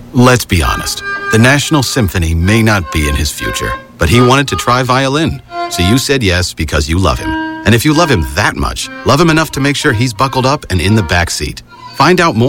Let's be honest. The National Symphony may not be in his future, but he wanted to try violin. So you said yes because you love him. And if you love him that much, love him enough to make sure he's buckled up and in the back seat. Find out more